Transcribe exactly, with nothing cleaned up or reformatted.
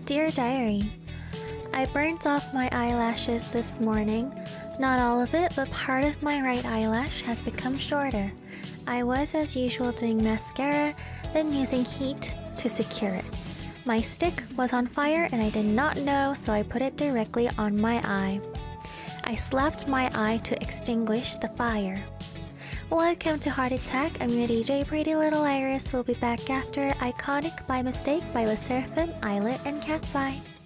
Dear Diary, I burnt off my eyelashes this morning. Not all of it, but part of my right eyelash has become shorter. I was as usual doing mascara, then using heat to secure it. My stick was on fire and I did not know, so I put it directly on my eye. I slapped my eye to extinguish the fire. Welcome to Heart Attack. I'm your D J Pretty Little Iris. We'll be back after Iconic by Mistake by LE SSERAFIM, Islet, and Cat's Eye.